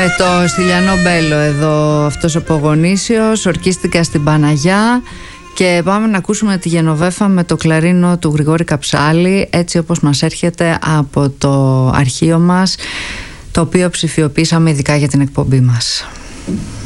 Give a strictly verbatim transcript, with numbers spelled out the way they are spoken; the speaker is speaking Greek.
Με το Στυλιανό Μπέλο εδώ, αυτός ο Πογονήσιος, ορκίστηκα στην Παναγιά. Και πάμε να ακούσουμε τη Γενοβέφα με το κλαρίνο του Γρηγόρη Καψάλη, έτσι όπως μας έρχεται από το αρχείο μας, το οποίο ψηφιοποίησαμε ειδικά για την εκπομπή μας.